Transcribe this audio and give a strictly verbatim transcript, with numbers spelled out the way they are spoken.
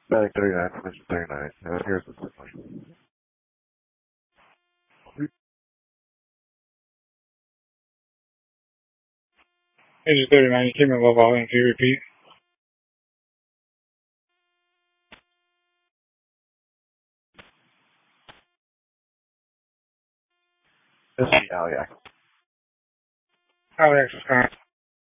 Static thirty-nine, Commission thirty-nine. Uh, here's the system. Engine thirty-nine, you came in low volume. Can you repeat? This is Aliak. Alex is current.